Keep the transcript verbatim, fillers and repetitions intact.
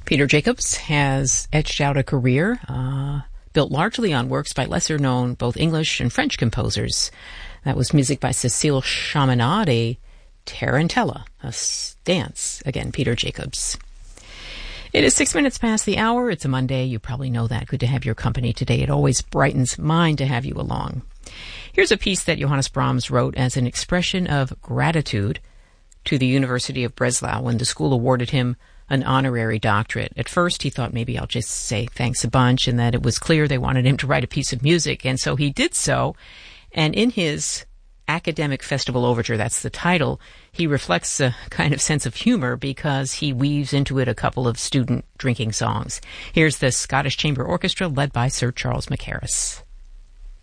Peter Jacobs has etched out a career uh, built largely on works by lesser-known both English and French composers. That was music by Cécile Chaminade, Tarantella, a dance. Again, Peter Jacobs. It is six minutes past the hour. It's a Monday. You probably know that. Good to have your company today. It always brightens mine to have you along. Here's a piece that Johannes Brahms wrote as an expression of gratitude to the University of Breslau when the school awarded him an honorary doctorate. At first, he thought maybe I'll just say thanks a bunch, and that it was clear they wanted him to write a piece of music. And so he did so. And in his Academic Festival Overture, that's the title, he reflects a kind of sense of humor because he weaves into it a couple of student drinking songs. Here's the Scottish Chamber Orchestra led by Sir Charles Mackerras.